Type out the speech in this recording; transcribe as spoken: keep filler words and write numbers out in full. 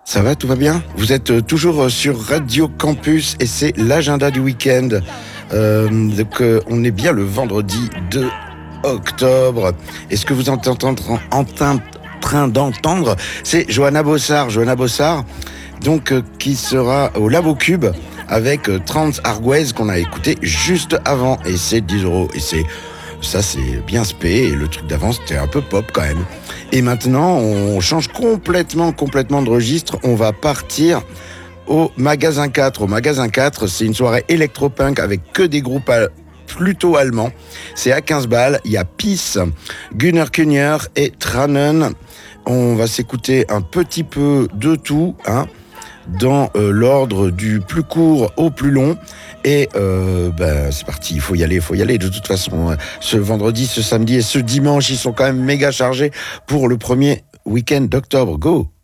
Ça va, tout va bien? Vous êtes euh, toujours euh, sur Radio Campus et c'est l'agenda du week-end. Euh, donc, euh, on est bien le vendredi deux octobre. Et ce que vous êtes en, en, en train d'entendre, c'est Johanna Bossard. Johanna Bossard, donc, euh, qui sera au Labo Cube avec euh, Trans Arguez qu'on a écouté juste avant. Et c'est dix euros. Et c'est, ça, c'est bien spé. Et le truc d'avant, c'était un peu pop quand même. Et maintenant, on change complètement, complètement de registre. On va partir au Magasin quatre. Au Magasin quatre, c'est une soirée électropunk avec que des groupes al- plutôt allemands. C'est à quinze balles. Il y a Peace, Gunnar Kunyer et Tranen. On va s'écouter un petit peu de tout, hein, dans euh, l'ordre du plus court au plus long. Et euh, ben, c'est parti, il faut y aller, il faut y aller. De toute façon, euh, ce vendredi, ce samedi et ce dimanche, ils sont quand même méga chargés pour le premier week-end d'octobre. Go!